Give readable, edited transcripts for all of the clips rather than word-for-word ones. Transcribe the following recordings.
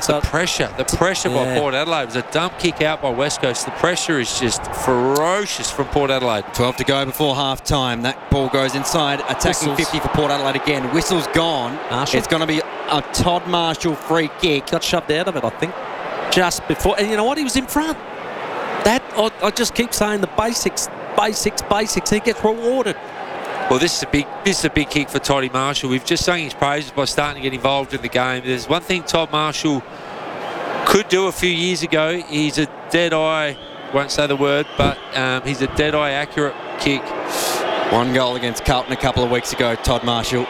it's the pressure by Port Adelaide. It was a dump kick out by West Coast. The pressure is just ferocious from Port Adelaide. 12 to go before half-time. That ball goes inside, attacking Whistles. 50 for Port Adelaide again. Whistle's gone. Marshall. It's going to be a Todd Marshall free kick. Got shoved out of it, I think, just before. And you know what? He was in front. That I just keep saying the basics. He gets rewarded. Well, this is a big kick for Toddy Marshall. We've just sung his praises by starting to get involved in the game. There's one thing Todd Marshall could do a few years ago. He's a dead-eye, won't say the word, but he's a dead-eye accurate kick. One goal against Carlton a couple of weeks ago, Todd Marshall.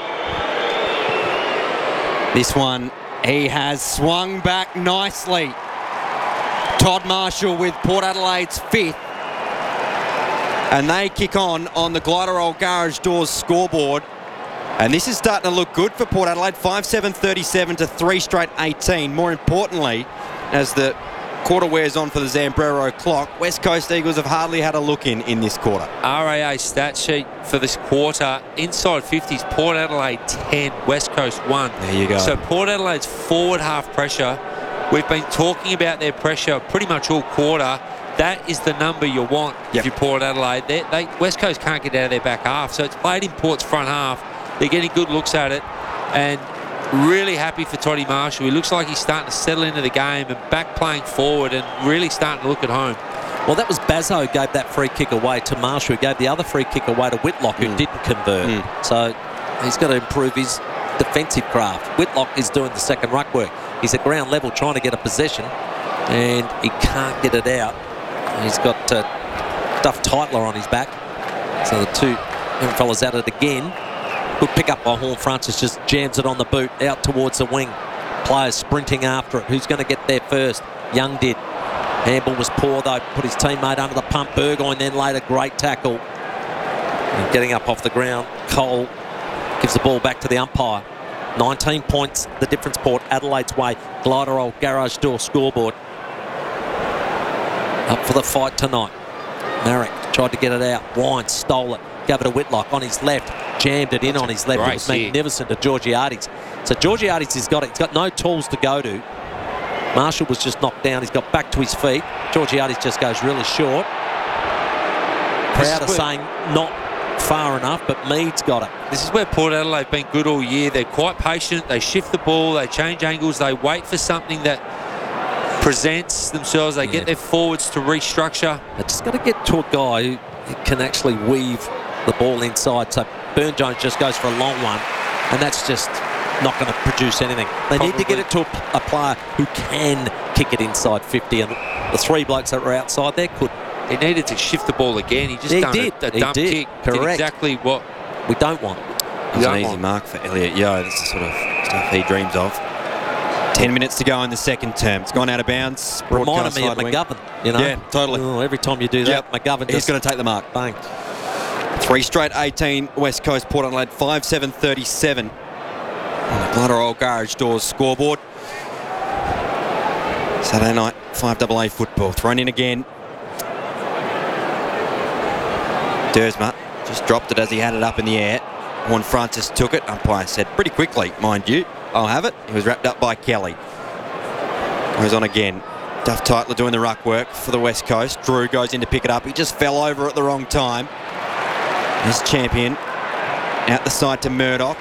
This one, he has swung back nicely. Todd Marshall with Port Adelaide's 5th. And they kick on the Gliderol Garage Doors scoreboard. And this is starting to look good for Port Adelaide. 5-7-37 to 3 straight 18. More importantly, as the quarter wears on for the Zambrero clock, West Coast Eagles have hardly had a look in this quarter. RAA stat sheet for this quarter. Inside 50s, Port Adelaide 10, West Coast 1. There you go. So Port Adelaide's forward half pressure, we've been talking about their pressure pretty much all quarter. That is the number you want if you're Port Adelaide. West Coast can't get out of their back half, so it's played in Port's front half. They're getting good looks at it, and really happy for Toddy Marshall. He looks like he's starting to settle into the game and back playing forward and really starting to look at home. Well, that was Bazzo who gave that free kick away to Marshall, who gave the other free kick away to Whitlock, who didn't convert. So he's got to improve his defensive craft. Whitlock is doing the second ruck work. He's at ground level trying to get a possession, and he can't get it out. He's got Duff Titler on his back. So the two young fellas at it again. Good pick up by Horn Francis, just jams it on the boot out towards the wing. Players sprinting after it. Who's going to get there first? Young did. Handball was poor though. Put his teammate under the pump. Burgoyne then laid a great tackle. And getting up off the ground, Cole gives the ball back to the umpire. 19 points, the difference Port Adelaide's way. Gliderol Garage Door scoreboard. Up for the fight tonight. Marek tried to get it out. Wine stole it. Gave it to Whitlock on his left. Jammed it in on his left. It was magnificent to Georgiades. So Georgiades has got it. He's got no tools to go to. Marshall was just knocked down. He's got back to his feet. Georgiades just goes really short. Crowd are saying not far enough, but Mead's got it. This is where Port Adelaide have been good all year. They're quite patient. They shift the ball. They change angles. They wait for something that presents themselves. They get their forwards to restructure. They just got to get to a guy who can actually weave the ball inside. So Burne-Jones just goes for a long one, and that's just not going to produce anything. They need to get it to a player who can kick it inside 50, and the three blokes that were outside there could. He needed to shift the ball again. He just done a dump kick. Correct. Did exactly what we don't want. It's an easy mark for Elliot Yeo. This is the sort of stuff he dreams of. 10 minutes to go in the second term. It's gone out of bounds. Reminded me of McGovern, you know? Yeah, totally. Oh, every time you do that, McGovern he's going to take the mark. Bang. 3 straight 18, West Coast, Port Adelaide, 5-7-37. On the Gliderol Garage Doors scoreboard. Saturday night, 5AA football. Thrown in again. Dersma just dropped it as he had it up in the air. Horn Francis took it. Umpire said pretty quickly, mind you, I'll have it. He was wrapped up by Kelly. Goes on again. Duff Titler doing the ruck work for the West Coast. Drew goes in to pick it up. He just fell over at the wrong time. His champion out the side to Murdoch.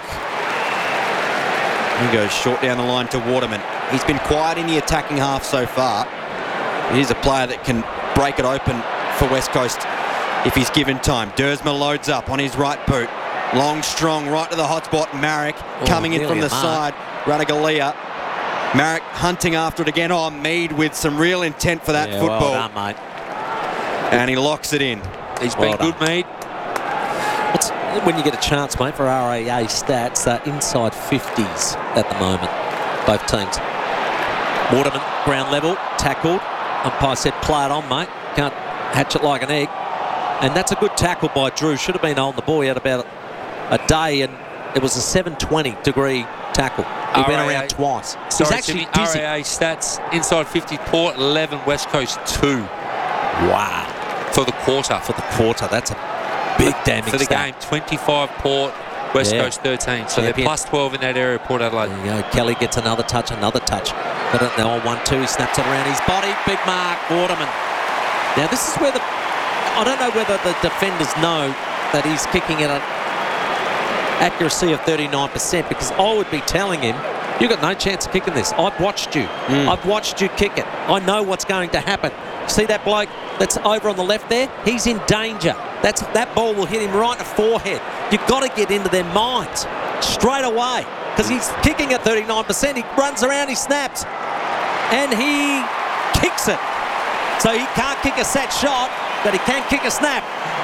He goes short down the line to Waterman. He's been quiet in the attacking half so far. He's a player that can break it open for West Coast if he's given time. Dersma loads up on his right boot. Long, strong, right to the hot spot. Marek coming in from the side. Radagalia. Marek hunting after it again. Oh, Mead with some real intent for that football. Well done, mate. And he locks it in. He's been good, Mead. When you get a chance, mate, for RAA stats, they're inside 50s at the moment, both teams. Waterman, ground level, tackled. Umpire said, play it on, mate. Can't hatch it like an egg. And that's a good tackle by Drew. Should have been on the ball. He had about a day, and it was a 720-degree tackle. He went around twice. He's actually dizzy. RAA stats, inside 50, Port 11, West Coast 2. Wow. For the quarter. For the quarter. That's a big damage for the game. 25 Port, West Coast 13. So they're plus 12 in that area, Port Adelaide. There you go. Kelly gets another touch. Got it in the old 1-2. He snaps it around his body. Big mark, Waterman. Now, this is where I don't know whether the defenders know that he's kicking at an accuracy of 39%, because I would be telling him, you've got no chance of kicking this. I've watched you. I've watched you kick it. I know what's going to happen. See that bloke that's over on the left there? He's in danger. That ball will hit him right in the forehead. You've got to get into their minds straight away, because he's kicking at 39%. He runs around, he snaps, and he kicks it. So he can't kick a set shot, but he can kick a snap.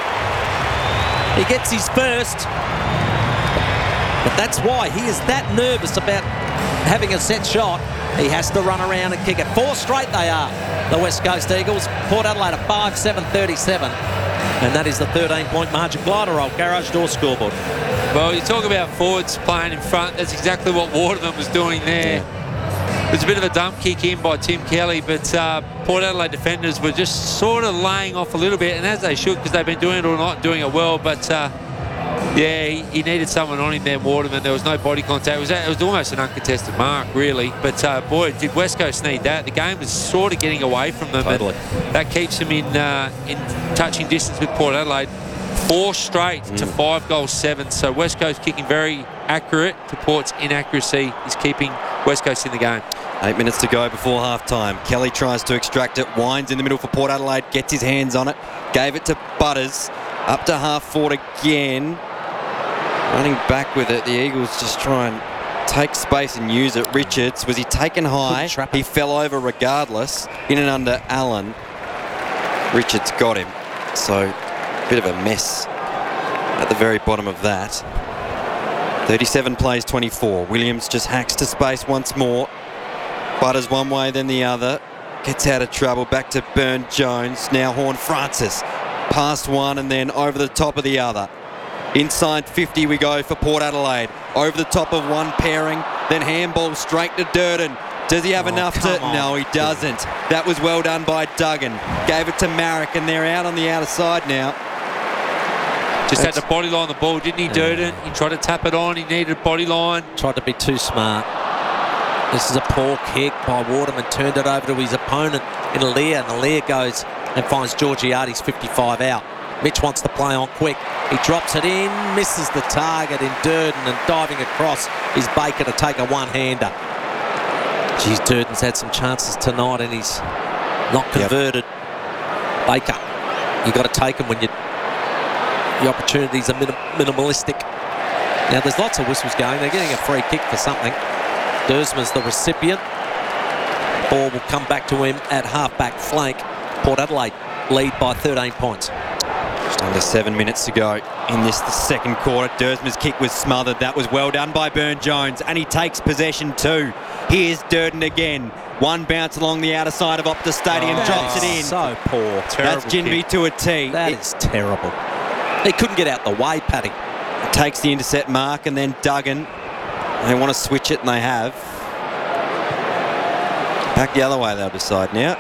He gets his first, but that's why he is that nervous about having a set shot. He has to run around and kick it. 4 straight they are, the West Coast Eagles. Port Adelaide a 5-7-37, and that is the 13-point margin. Glider roll, Garage Door scoreboard. Well, you talk about forwards playing in front. That's exactly what Waterman was doing there. Yeah. There's a bit of a dump kick in by Tim Kelly, but Port Adelaide defenders were just sort of laying off a little bit, and as they should, because they've been doing it or not doing it well. But yeah, he needed someone on him there, Waterman. There was no body contact. It was almost an uncontested mark, really. But boy, did West Coast need that. The game was sort of getting away from them. Totally. That keeps them in touching distance with Port Adelaide. 4 straight to 5 goals 7. So West Coast kicking very accurate to Port's inaccuracy is keeping West Coast in the game. 8 minutes to go before half-time. Kelly tries to extract it. Winds in the middle for Port Adelaide. Gets his hands on it. Gave it to Butters. Up to half-forward again. Running back with it. The Eagles just try and take space and use it. Richards, was he taken high? He fell over regardless. In and under Allen. Richards got him. So, bit of a mess at the very bottom of that. 37 plays 24. Williams just hacks to space once more. Butters one way, then the other. Gets out of trouble. Back to Burn-Jones. Now Horne-Francis. Past one and then over the top of the other. Inside 50 we go for Port Adelaide. Over the top of one pairing. Then handball straight to Durden. Does he have enough to... No, he doesn't. That was well done by Duggan. Gave it to Marek, and they're out on the outer side now. Just had to body line the ball, didn't he, Durden? He tried to tap it on. He needed a body line. Tried to be too smart. This is a poor kick by Waterman. Turned it over to his opponent in Lear, and Lear goes and finds Georgiades 55 out. Mitch wants to play on quick. He drops it in, misses the target in Durden, and diving across is Baker to take a one-hander. Geez, Durden's had some chances tonight and he's not converted. Yep. Baker, you got to take them when the opportunities are minimalistic. Now there's lots of whistles going. They're getting a free kick for something. Dersma's the recipient. Ball will come back to him at half-back flank. Port Adelaide lead by 13 points. Just under 7 minutes to go in the second quarter. Dersma's kick was smothered. That was well done by Burn-Jones, and he takes possession too. Here's Durden again. One bounce along the outer side of Optus Stadium, drops it in. So poor. That's Ginby to a tee. That is terrible. He couldn't get out the way, Paddy. Takes the intercept mark, and then Duggan. They want to switch it, and they have. Back the other way, they'll decide now.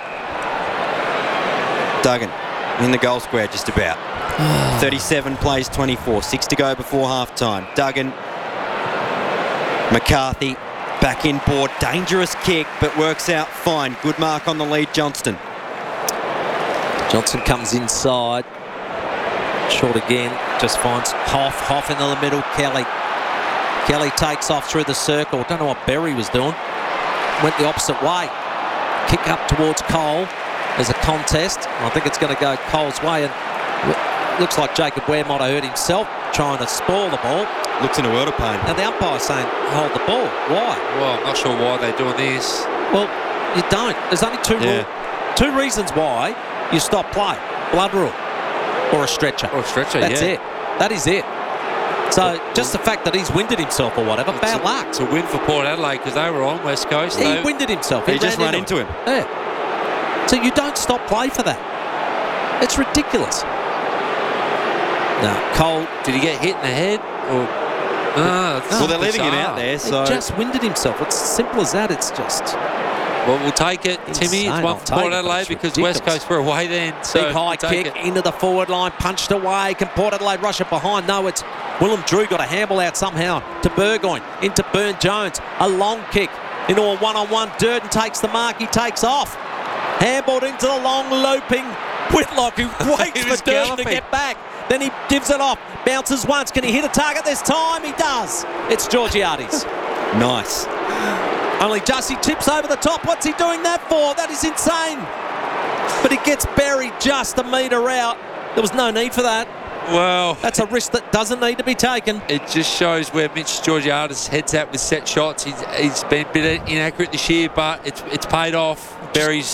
Duggan in the goal square just about. 37 plays 24. 6 to go before half-time. Duggan. McCarthy back in Port. Dangerous kick, but works out fine. Good mark on the lead, Johnston. Johnson comes inside. Short again. Just finds Hoff into the middle. Kelly takes off through the circle. Don't know what Berry was doing. Went the opposite way. Kick up towards Cole. There's a contest. I think it's going to go Cole's way, and looks like Jacob Ware might have hurt himself trying to spoil the ball. Looks in a world of pain. And the umpire's saying, hold the ball. Why? Well, I'm not sure why they're doing this. Well, you don't. There's only two reasons why you stop play. Blood rule or a stretcher. That's it. That is it. So just the fact that he's winded himself or whatever, bad luck. It's a win for Port Adelaide because they were on West Coast. He winded himself. He just ran into him. Yeah. So you don't stop play for that. It's ridiculous. No, Cole. Did he get hit in the head? Or well, they're leaving him out there. So he just winded himself. It's as simple as that. It's just. Well, we'll take it, Timmy. It's one for Port Adelaide because West Coast were away then. So big high kick into the forward line, punched away. Can Port Adelaide rush it behind? No, it's Willem Drew got a handball out somehow to Burgoyne, into Burn-Jones. A long kick into a one-on-one. Durden takes the mark. He takes off. Handballed into the long looping Whitlock, who waits for Durden to get back. Then he gives it off. Bounces once. Can he hit a target this time? He does. It's Georgiades. Nice. Only Jussie tips over the top. What's he doing that for? That is insane. But he gets buried just a metre out. There was no need for that. Well, That's a risk that doesn't need to be taken. it just shows where Mitch Georgiades heads at with set shots. He's been a bit inaccurate this year, but it's paid off. Berry's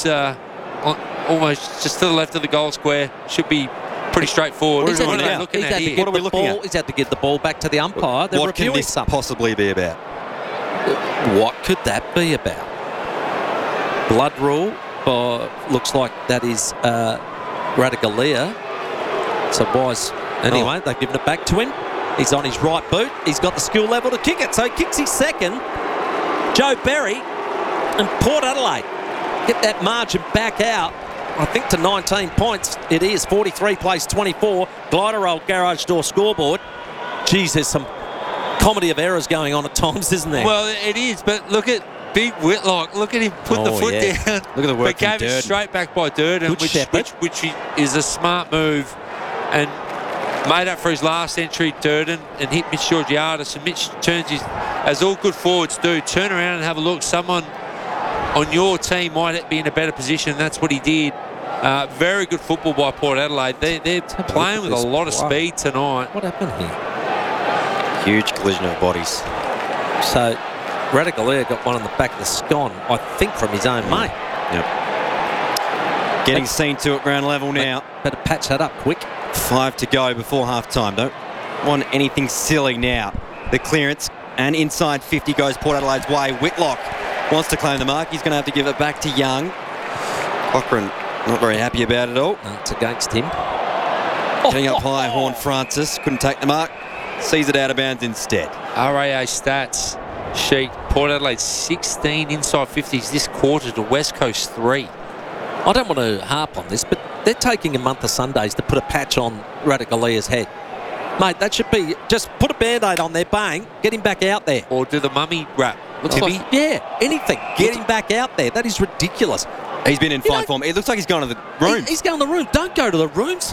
almost just to the left of the goal square. Should be pretty straightforward. What are we What are they looking looking He's at had to here? give What are we the looking ball- at? He's had to give the ball back to the umpire. They're What can reviewing this something. possibly be about? What could that be about? Blood rule. Looks like that is Radigalia. So boys, anyway, they've given it back to him. He's on his right boot. He's got the skill level to kick it. So he kicks his second. Joe Berry and Port Adelaide get that margin back out. I think to 19 points it is. 43 plays 24. Glider roll garage door scoreboard. Geez, there's some comedy of errors going on at times, isn't there? Well, it is, but look at Big Whitlock. Look at him put the foot yeah. down. Look at the work But gave from it Durden. straight back by Durden, Good shepherd. which is a smart move. And made up for his last entry, Durden, and hit Mitch Georgiades. And Mitch turns his, as all good forwards do, turn around and have a look. Someone on your team might be in a better position. That's what he did. Very good football by Port Adelaide. They're playing with a lot of speed tonight. What happened here? Huge collision of bodies. So Radigalia got one on the back of the scone, I think from his own mate. Yep. Getting seen to at ground level now. Better patch that up quick. 5 to go before half-time. Don't want anything silly now. The clearance and inside 50 goes Port Adelaide's way. Whitlock wants to claim the mark. He's going to have to give it back to Young. Cochrane not very happy about it all. It's against him. Getting up high, Horn Francis couldn't take the mark. Sees it out of bounds instead. RAA stats sheet. Port Adelaide 16 inside 50s this quarter to West Coast 3. I don't want to harp on this, but they're taking a month of Sundays to put a patch on Radicalia's head. Mate, that should be, just put a Band-Aid on there, bang, get him back out there. Or do the mummy wrap. Looks Timmy? like, yeah, anything. Get him back out there. That is ridiculous. He's been in You fine know- form. It looks like he's gone to the room. He's going to the room. Don't go to the rooms.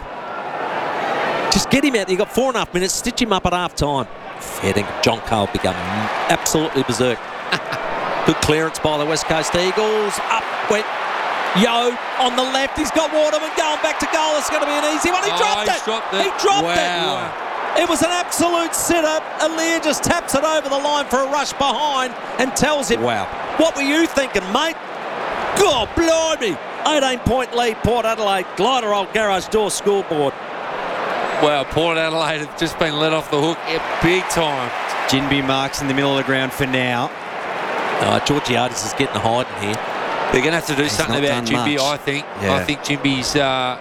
Just get him out there. You've got 4.5 minutes. Stitch him up at half time. Fair dinkum. John Cole become absolutely berserk. Good clearance by the West Coast Eagles. Up went Yo on the left. He's got Waterman going back to goal. It's going to be an easy one. He dropped it. He dropped Wow. it. It was an absolute sitter. Alir just taps it over the line for a rush behind and tells him, Wow. what were you thinking, mate? God, blimey. 18-point lead, Port Adelaide. Glider roll garage door scoreboard. Well, Port Adelaide have just been let off the hook big time. Jinby marks in the middle of the ground for now. Georgiades is getting a hiding here. They're going to have to do something not about done Jimby, much. I think. Yeah. I think Jimby's...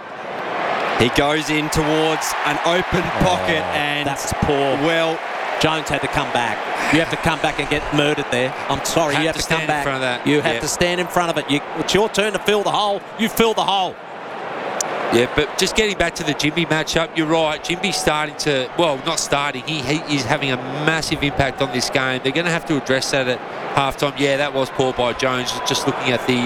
He goes in towards an open pocket and That's poor. well, Jones had to come back. You have to come back and get murdered there. I'm sorry, you have to come stand in back. front of that. You have Yeah. to stand in front of it. It's your turn to fill the hole. You fill the hole. Yeah, but just getting back to the Jimby matchup, you're right. Jimby's starting to... Well, not starting. He is having a massive impact on this game. They're going to have to address that at halftime. Yeah, that was poor by Jones. Just looking at the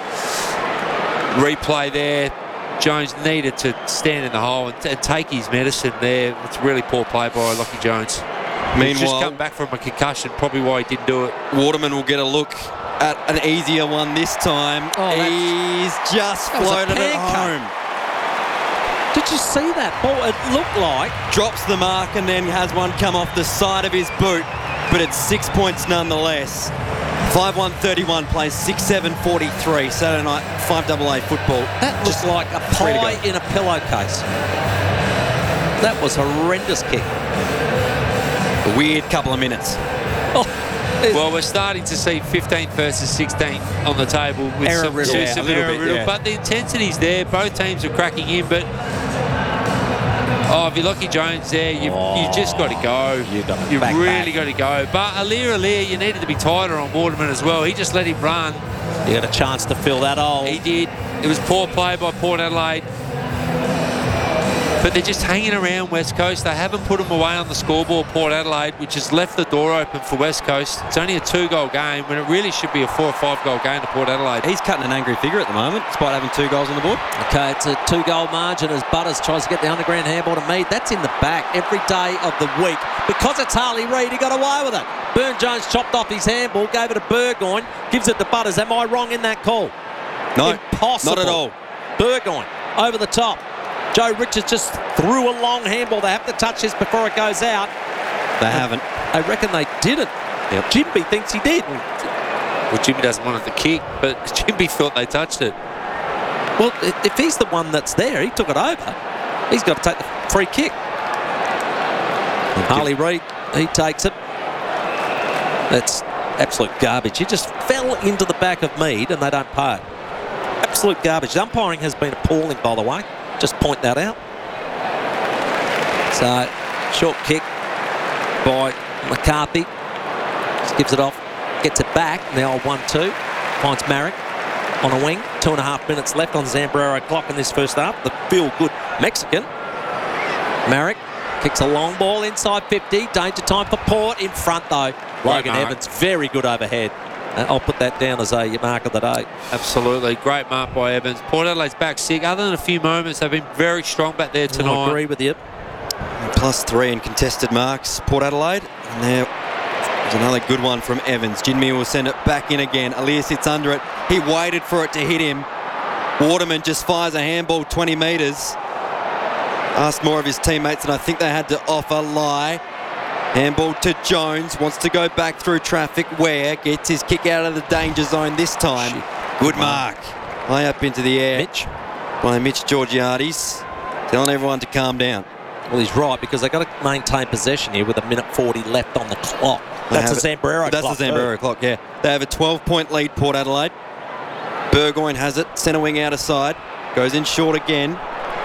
replay there, Jones needed to stand in the hole and take his medicine there. It's really poor play by Lockie Jones. He's just meanwhile, come back from a concussion, probably why he didn't do it. Waterman will get a look at an easier one this time. Oh, He's just that was a floated it pancake. home. Did you see that ball? It looked like... Drops the mark and then has one come off the side of his boot, but it's 6 points nonetheless. 5-1-31 plays 6-7-43. Saturday night 5AA football. That looked like a free to pie go. in a pillowcase. That was a horrendous kick. A weird couple of minutes. Well, we're starting to see 15th versus 16th on the table with Error some, riddle. Yeah, some a little error bit, riddle. yeah. But the intensity's there. Both teams are cracking in, but if you're Lockie Jones there, you've just got to go. You've got to You've back really back. got to go. But Alir, you needed to be tighter on Waterman as well. He just let him run. You got a chance to fill that hole. He did. It was poor play by Port Adelaide. But they're just hanging around West Coast. They haven't put them away on the scoreboard, Port Adelaide, which has left the door open for West Coast. It's only a 2-goal game when it really should be a 4 or 5-goal game to Port Adelaide. He's cutting an angry figure at the moment, despite having 2 goals on the board. Okay, it's a 2-goal margin as Butters tries to get the underground handball to Mead. That's in the back every day of the week. Because it's Harley Reid, he got away with it. Burne-Jones chopped off his handball, gave it to Burgoyne, gives it to Butters. Am I wrong in that call? No, Impossible. not at all. Burgoyne over the top. Joe Richards just threw a long handball. They have to touch this before it goes out. They haven't. I reckon they didn't. Yep. Jimby thinks he did. Well, Jimmy doesn't want it to kick, but Jimby thought they touched it. Well, if he's the one that's there, he took it over. He's got to take the free kick. Harley Reid, he takes it. That's absolute garbage. He just fell into the back of Mead and they don't pay it. Absolute garbage. The umpiring has been appalling, by the way. Just point that out. So, short kick by McCarthy. Just gives it off. Gets it back. Now 1-2. Finds Marek on a wing. 2.5 minutes left on Zambrero clock in this first half. The feel-good Mexican. Marek kicks a long ball inside 50. Danger time for Port. In front, though. Logan Evans, very good overhead. I'll put that down as a mark of the day. Absolutely. Great mark by Evans. Port Adelaide's back 6. Other than a few moments, they've been very strong back there tonight. I agree with you. +3 in contested marks, Port Adelaide. And there's another good one from Evans. Jinmi will send it back in again. Aliir sits under it. He waited for it to hit him. Waterman just fires a handball 20 metres. Asked more of his teammates, and I think they had to offer. Lie. Handball to Jones. Wants to go back through traffic. Ware gets his kick out of the danger zone this time. Good mark. High up into the air. Mitch. By Mitch Georgiades. Telling everyone to calm down. Well, he's right, because they've got to maintain possession here with 1:40 left on the clock. That's a Zambrero clock. That's a Zambrero clock, yeah. They have a 12-point lead, Port Adelaide. Burgoyne has it. Centre wing out of side. Goes in short again.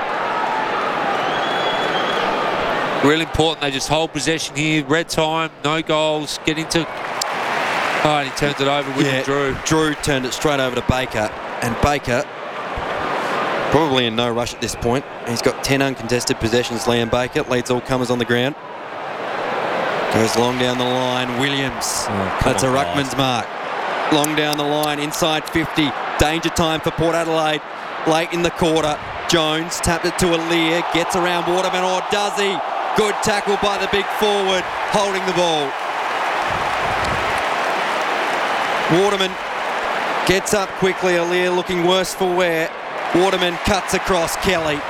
Really important. They just hold possession here. Red time. No goals. Get into... Oh, and he turns it over with Drew. Drew turned it straight over to Baker. And Baker, probably in no rush at this point. He's got 10 uncontested possessions, Liam Baker. Leads all comers on the ground. Goes long down the line. Williams. That's a Ruckman's mark. Long down the line. Inside 50. Danger time for Port Adelaide. Late in the quarter. Jones tapped it to Aliir. Gets around Waterman, or does he? Good tackle by the big forward, holding the ball. Waterman gets up quickly. Aliir looking worse for wear. Waterman cuts across Kelly.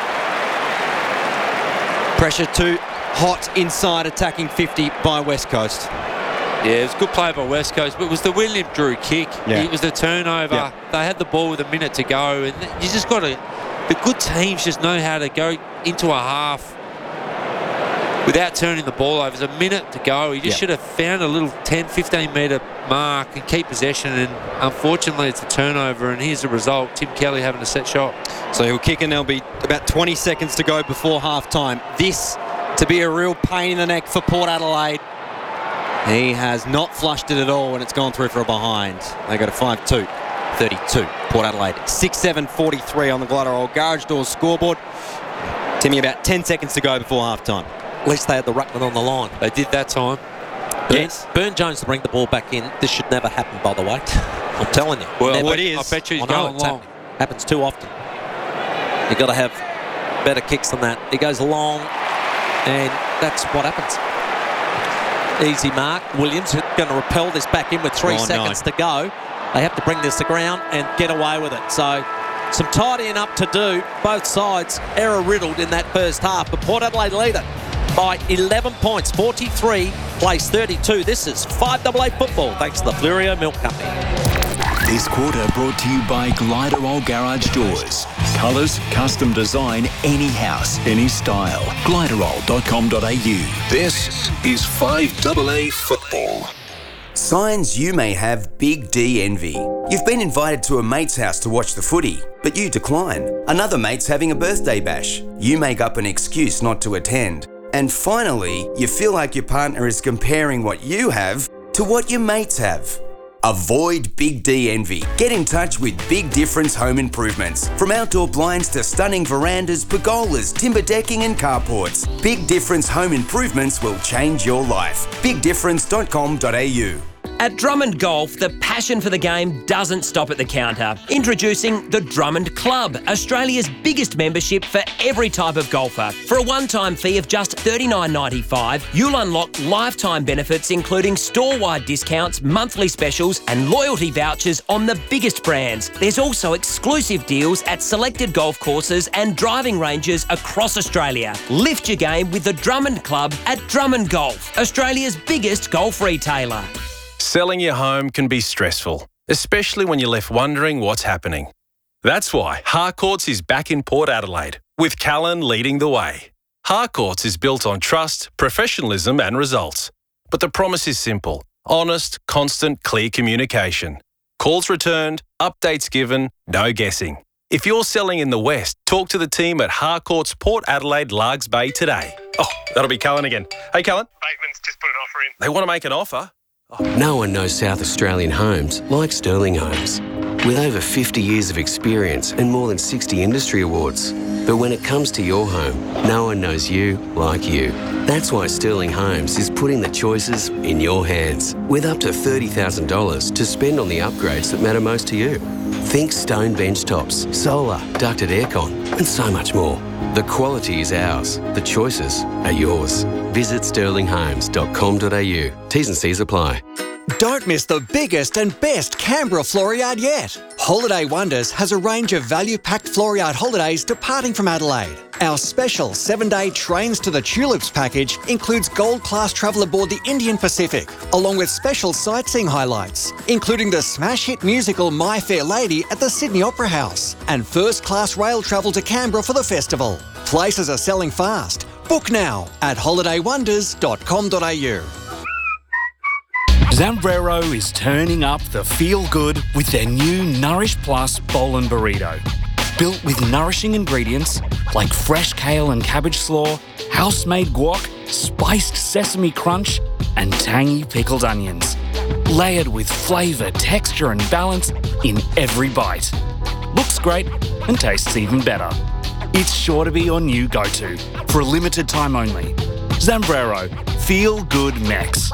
Pressure too hot inside, attacking 50 by West Coast. Yeah, it was a good play by West Coast, but it was the William Drew kick. Yeah. It was the turnover. Yeah. They had the ball with a minute to go, and you just got to... The good teams just know how to go into a half without turning the ball over. There's a minute to go. You just should have found a little 10, 15 metre mark and keep possession, and unfortunately it's a turnover, and here's the result. Tim Kelly having a set shot. So he'll kick, and there'll be about 20 seconds to go before half-time. This to be a real pain in the neck for Port Adelaide. He has not flushed it at all, and it's gone through for a behind. They got a 5-2. 32, Port Adelaide. 6-7-43 on the Glider Garage Doors scoreboard. Timmy, about 10 seconds to go before half-time. At least they had the Ruckman on the line. They did that time. Yes. Burne-Jones to bring the ball back in. This should never happen, by the way. I'm telling you. Well, it is. I bet you he's I know going it's long. happening. Happens too often. You've got to have better kicks than that. He goes long, and that's what happens. Easy mark. Williams going to repel this back in with 3 seconds to go. They have to bring this to ground and get away with it. So some tidying up to do. Both sides error-riddled in that first half. But Port Adelaide lead it by 11 points. 43 plays 32. This is 5AA football, thanks to the Flurio Milk Company. This quarter brought to you by Gliderol Garage Doors. Colours, custom design, any house, any style. Gliderol.com.au. This is 5AA football. Signs you may have Big D envy. You've been invited to a mate's house to watch the footy, but you decline. Another mate's having a birthday bash. You make up an excuse not to attend. And finally, you feel like your partner is comparing what you have to what your mates have. Avoid Big D envy. Get in touch with Big Difference Home Improvements. From outdoor blinds to stunning verandas, pergolas, timber decking and carports, Big Difference Home Improvements will change your life. BigDifference.com.au. At Drummond Golf, the passion for the game doesn't stop at the counter. Introducing the Drummond Club, Australia's biggest membership for every type of golfer. For a one-time fee of just $39.95, you'll unlock lifetime benefits including store-wide discounts, monthly specials and loyalty vouchers on the biggest brands. There's also exclusive deals at selected golf courses and driving ranges across Australia. Lift your game with the Drummond Club at Drummond Golf, Australia's biggest golf retailer. Selling your home can be stressful, especially when you're left wondering what's happening. That's why Harcourts is back in Port Adelaide, with Callan leading the way. Harcourts is built on trust, professionalism and results. But the promise is simple: honest, constant, clear communication. Calls returned, updates given, no guessing. If you're selling in the West, talk to the team at Harcourts Port Adelaide Largs Bay today. Oh, that'll be Callan again. Hey, Callan. Bateman's just put an offer in. They want to make an offer? No one knows South Australian homes like Sterling Homes. With over 50 years of experience and more than 60 industry awards. But when it comes to your home, no one knows you like you. That's why Sterling Homes is putting the choices in your hands, with up to $30,000 to spend on the upgrades that matter most to you. Think stone bench tops, solar, ducted aircon, and so much more. The quality is ours. The choices are yours. Visit sterlinghomes.com.au. T's and C's apply. Don't miss the biggest and best Canberra Floriade yet. Holiday Wonders has a range of value-packed Floriade holidays departing from Adelaide. Our special 7-day Trains to the Tulips package includes gold-class travel aboard the Indian Pacific, along with special sightseeing highlights, including the smash hit musical My Fair Lady at the Sydney Opera House, and first-class rail travel to Canberra for the festival. Places are selling fast. Book now at holidaywonders.com.au. Zambrero is turning up the feel-good with their new Nourish Plus Bowl and Burrito. Built with nourishing ingredients like fresh kale and cabbage slaw, house-made guac, spiced sesame crunch, and tangy pickled onions. Layered with flavour, texture and balance in every bite. Looks great and tastes even better. It's sure to be your new go-to for a limited time only. Zambrero, Feel Good Mex.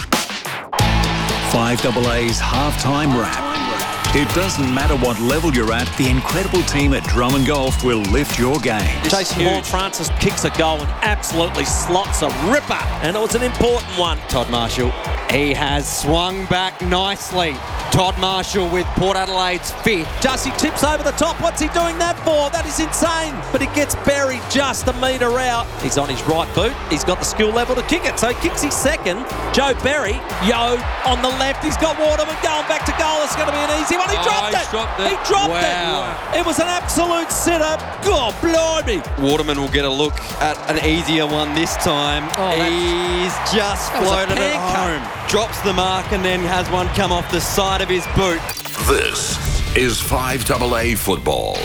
5AA's halftime wrap. It doesn't matter what level you're at, the incredible team at Drummond Golf will lift your game. Jason Horne-Francis kicks a goal and absolutely slots a ripper, and it was an important one. Todd Marshall, he has swung back nicely. Todd Marshall with Port Adelaide's fifth. Jussie tips over the top. What's he doing that for? That is insane. But he gets buried just a metre out. He's on his right boot. He's got the skill level to kick it. So he kicks his second. Joe Berry, on the left. He's got Waterman going back to goal. It's going to be an easy one. He dropped it. He dropped it. It was an absolute sitter. God, blimey. Waterman will get a look at an easier one this time. He's just floated it home. Drops the mark and then has one come off the side of his boot. This is 5AA football.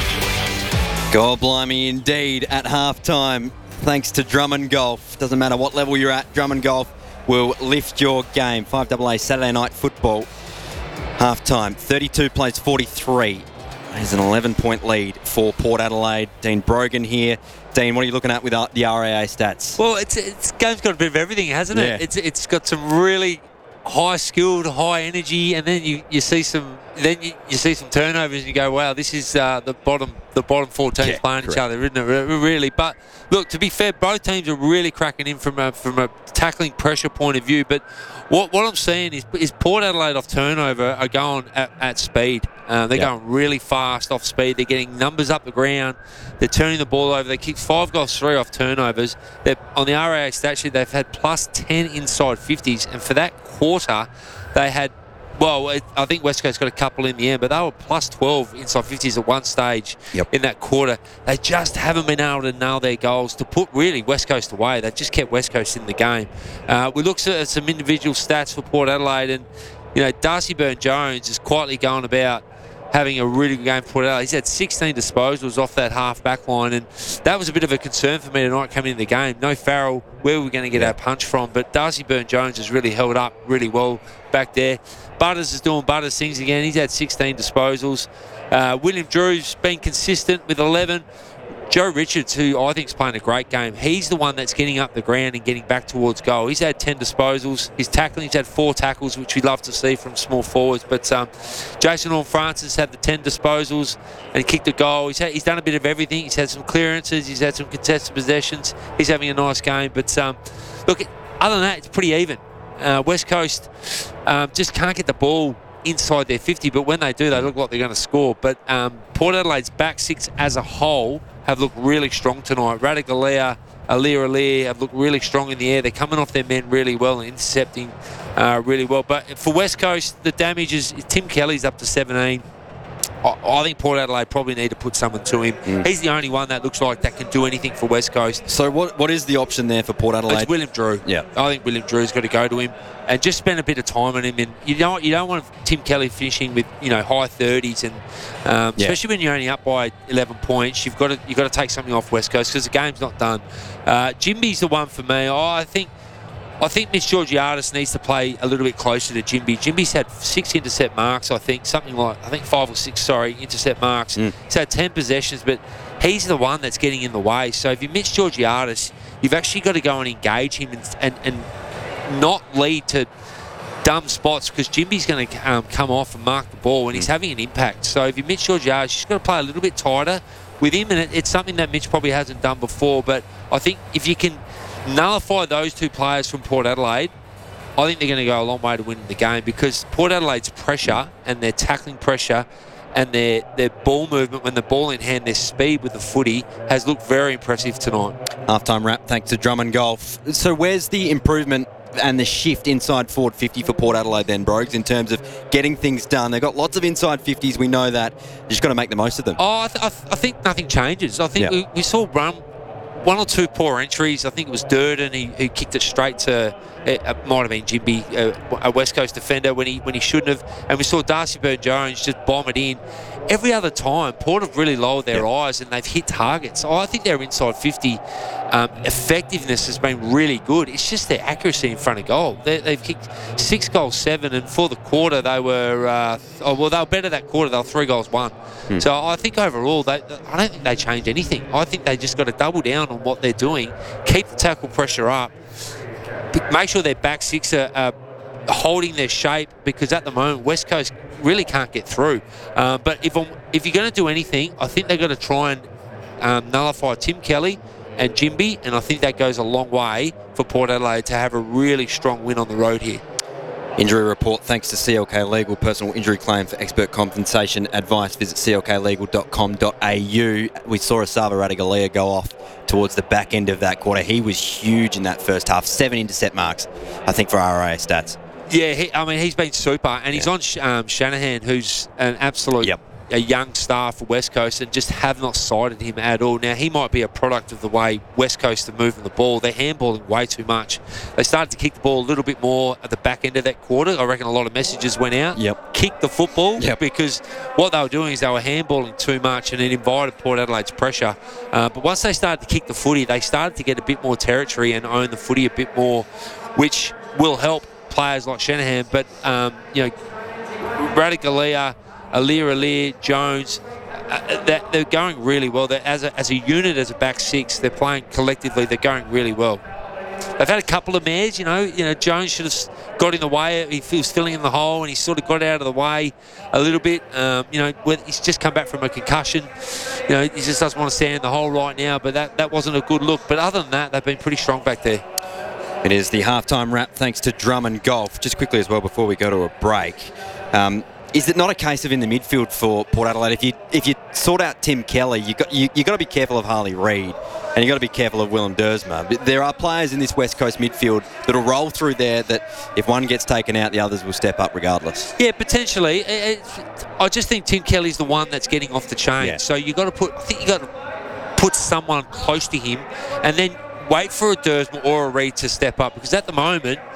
God blimey indeed at halftime. Thanks to Drummond Golf. Doesn't matter what level you're at, Drummond Golf will lift your game. 5AA Saturday night football. Halftime, 32 plays 43. There's an 11-point lead for Port Adelaide. Dean Brogan here. Dean, what are you looking at with the RAA stats? Well, it's game's got a bit of everything, hasn't it? Yeah. It's got some really high-skilled, high energy, and then you see some turnovers, and you go, wow, this is the bottom four teams playing each other, isn't it? Really. But look, to be fair, both teams are really cracking in from a tackling pressure point of view. But what I'm seeing is Port Adelaide off turnover are going at speed. They're going really fast off speed. They're getting numbers up the ground. They're turning the ball over. They kicked 5 goals, 3 off turnovers. On the RAA stat sheet, they've had plus 10 inside 50s. And for that quarter, they had, I think West Coast got a couple in the end, but they were plus 12 inside 50s at one stage in that quarter. They just haven't been able to nail their goals to put really West Coast away. They've just kept West Coast in the game. We looked at some individual stats for Port Adelaide, and Darcy Byrne-Jones is quietly going about having a really good game for Port Adelaide. He's had 16 disposals off that half-back line, and that was a bit of a concern for me tonight coming into the game. No Farrell, where were we going to get our punch from? But Darcy Byrne-Jones has really held up really well back there. Butters is doing Butters things again. He's had 16 disposals. William Drew's been consistent with 11. Joe Richards, who I think is playing a great game, he's the one that's getting up the ground and getting back towards goal. He's had 10 disposals. He's had 4 tackles, which we'd love to see from small forwards. But Jason Horne-Francis had the 10 disposals and he kicked a goal. He's done a bit of everything. He's had some clearances. He's had some contested possessions. He's having a nice game. But look, other than that, it's pretty even. West Coast just can't get the ball inside their 50, but when they do, they look like they're going to score. But Port Adelaide's back six as a whole have looked really strong tonight. Ratugolea, Alir have looked really strong in the air. They're coming off their men really well and intercepting really well. But for West Coast, the damage is Tim Kelly's up to 17. I think Port Adelaide probably need to put someone to him. He's the only one that looks like that can do anything for West Coast. So what is the option there for Port Adelaide? It's William Drew. Yeah, I think William Drew's got to go to him and just spend a bit of time on him. And you don't want Tim Kelly finishing with high 30s, and especially when you're only up by 11 points, you've got to take something off West Coast because the game's not done. Jimby's the one for me. I think Mitch Georgiadis needs to play a little bit closer to Jimby. Jimby's had 6 intercept marks, I think, 5 or 6, intercept marks. He's had 10 possessions, but he's the one that's getting in the way. So if you Mitch Georgiadis, you've actually got to go and engage him and not lead to dumb spots because Jimby's going to come off and mark the ball and he's having an impact. So if you Mitch Georgiadis, you've just got to play a little bit tighter with him, and it's something that Mitch probably hasn't done before. But I think if you can nullify those 2 players from Port Adelaide, I think they're going to go a long way to winning the game because Port Adelaide's pressure and their tackling pressure and their ball movement when the ball in hand, their speed with the footy has looked very impressive tonight. Halftime wrap thanks to Drummond Golf. So where's the improvement and the shift inside forward 50 for Port Adelaide then, Brogues, in terms of getting things done? They've got lots of inside 50s. We know that. You just got to make the most of them. I think nothing changes. I think we saw one or 2 poor entries. I think it was Durden who kicked it straight to it might have been Jimby, a West Coast defender when he shouldn't have. And we saw Darcy Byrne-Jones just bomb it in. Every other time, Port have really lowered their eyes and they've hit targets. I think their inside 50 effectiveness has been really good. It's just their accuracy in front of goal. They've kicked 6 goals, 7, and for the quarter they were they were better that quarter. They were 3 goals, 1. So I think overall, I don't think they change anything. I think they just got to double down on what they're doing, keep the tackle pressure up, make sure their back six are holding their shape, because at the moment West Coast really can't get through. But if you're going to do anything, I think they've got to try and nullify Tim Kelly and Jimby, and I think that goes a long way for Port Adelaide to have a really strong win on the road here. Injury report thanks to CLK Legal. Personal injury claim for expert compensation advice. Visit clklegal.com.au. We saw Asava Ratugolea go off towards the back end of that quarter. He was huge in that first half. 7 intercept marks, I think, for RA stats. Yeah, he's been super, and he's on Shanahan, who's an absolute a young star for West Coast, and just have not cited him at all. Now, he might be a product of the way West Coast are moving the ball. They're handballing way too much. They started to kick the ball a little bit more at the back end of that quarter. I reckon a lot of messages went out. Kick the football, because what they were doing is they were handballing too much, and it invited Port Adelaide's pressure. But once they started to kick the footy, they started to get a bit more territory and own the footy a bit more, which will help players like Shanahan. But Ratugolea, Alir, Jones, they're going really well. As a unit, as a back six, they're playing collectively. They're going really well. They've had a couple of mares. Jones should have got in the way. He was filling in the hole, and he sort of got out of the way a little bit. He's just come back from a concussion. He just doesn't want to stand in the hole right now. But that wasn't a good look. But other than that, they've been pretty strong back there. It is the halftime wrap thanks to Drummond Golf. Just quickly as well before we go to a break. Is it not a case of in the midfield for Port Adelaide, if you sort out Tim Kelly, you got to be careful of Harley Reid, and you got to be careful of Willem Dersma. But there are players in this West Coast midfield that'll roll through there that if one gets taken out, the others will step up regardless. Yeah, potentially. I just think Tim Kelly's the one that's getting off the chain. Yeah. So you got to put someone close to him, and then wait for a Dersma or a Reid to step up, because at the moment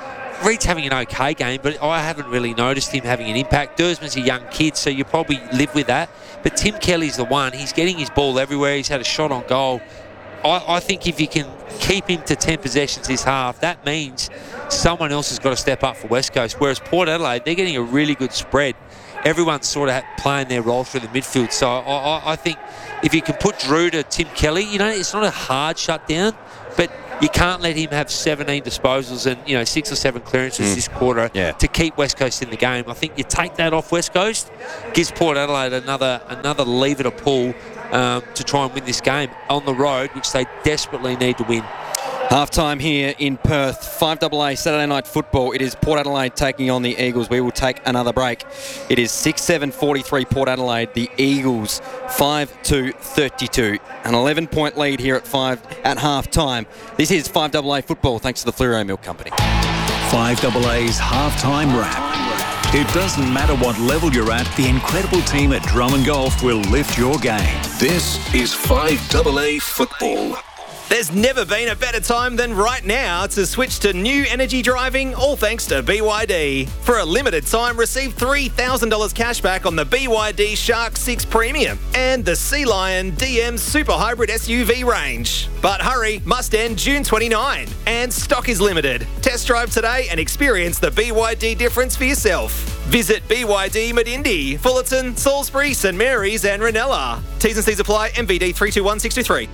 Reed's having an okay game, but I haven't really noticed him having an impact. Dursman's a young kid, so you probably live with that. But Tim Kelly's the one. He's getting his ball everywhere. He's had a shot on goal. I think if you can keep him to 10 possessions this half, that means someone else has got to step up for West Coast. Whereas Port Adelaide, they're getting a really good spread. Everyone's sort of playing their role through the midfield. So I think if you can put Drew to Tim Kelly, it's not a hard shutdown, but you can't let him have 17 disposals and 6 or 7 clearances this quarter to keep West Coast in the game. I think you take that off West Coast, gives Port Adelaide another lever to pull to try and win this game on the road, which they desperately need to win. Half-time here in Perth, 5AA Saturday night football. It is Port Adelaide taking on the Eagles. We will take another break. It is 6-7-43 Port Adelaide. The Eagles 5-32. An 11-point lead here at half-time. This is 5AA football thanks to the Fleuro Milk Company. 5AA's half-time wrap. It doesn't matter what level you're at, the incredible team at Drummond Golf will lift your game. This is 5AA football. There's never been a better time than right now to switch to new energy driving, all thanks to BYD. For a limited time, receive $3,000 cash back on the BYD Shark 6 Premium and the Sea Lion DM Super Hybrid SUV range. But hurry, must end June 29, and stock is limited. Test drive today and experience the BYD difference for yourself. Visit BYD Medindi, Fullerton, Salisbury, St Mary's and Ranella. T's and C's apply. MVD 321623.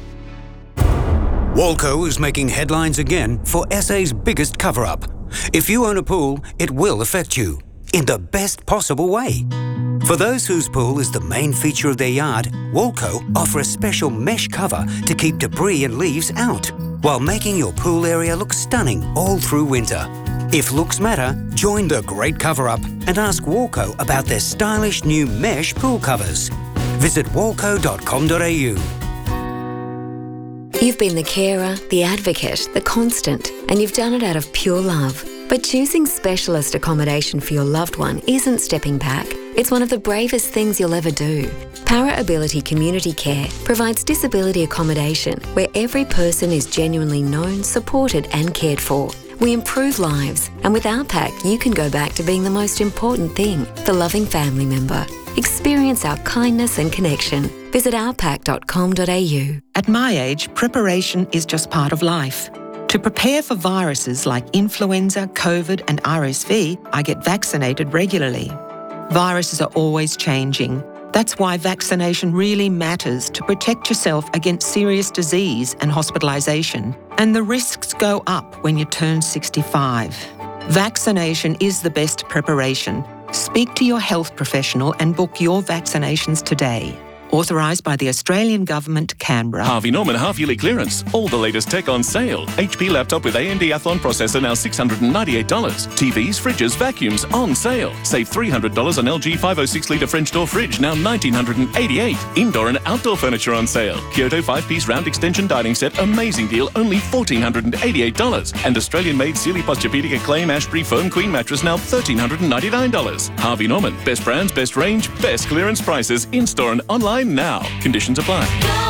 Walco is making headlines again for SA's biggest cover-up. If you own a pool, it will affect you in the best possible way. For those whose pool is the main feature of their yard, Walco offer a special mesh cover to keep debris and leaves out, while making your pool area look stunning all through winter. If looks matter, join the great cover-up and ask Walco about their stylish new mesh pool covers. Visit walco.com.au. You've been the carer, the advocate, the constant, and you've done it out of pure love. But choosing specialist accommodation for your loved one isn't stepping back. It's one of the bravest things you'll ever do. Para Ability Community Care provides disability accommodation where every person is genuinely known, supported and cared for. We improve lives, and with our pack, you can go back to being the most important thing, the loving family member. Experience our kindness and connection. Visit ourpack.com.au. At my age, preparation is just part of life. To prepare for viruses like influenza, COVID and RSV, I get vaccinated regularly. Viruses are always changing. That's why vaccination really matters to protect yourself against serious disease and hospitalisation. And the risks go up when you turn 65. Vaccination is the best preparation. Speak to your health professional and book your vaccinations today. Authorised by the Australian Government, Canberra. Harvey Norman half-yearly clearance. All the latest tech on sale. HP laptop with AMD Athlon processor now $698. TVs, fridges, vacuums on sale. Save $300 on LG 506-litre French door fridge, now $1,988. Indoor and outdoor furniture on sale. Kyoto 5-piece round extension dining set, amazing deal, only $1,488. And Australian-made Sealy Posturepedic Acclaim Ashbury Foam Queen mattress, now $1,399. Harvey Norman. Best brands, best range, best clearance prices, in-store and online now. Conditions apply.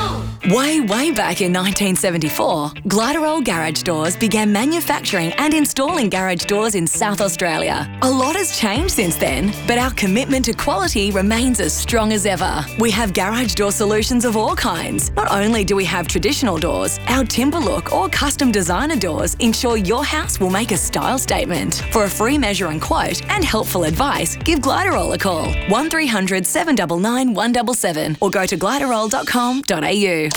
Way back in 1974, Gliderol Garage Doors began manufacturing and installing garage doors in South Australia. A lot has changed since then, but our commitment to quality remains as strong as ever. We have garage door solutions of all kinds. Not only do we have traditional doors, our timber look or custom designer doors ensure your house will make a style statement. For a free measure and quote and helpful advice, give Gliderol a call, 1300 799 177 or go to gliderol.com.au.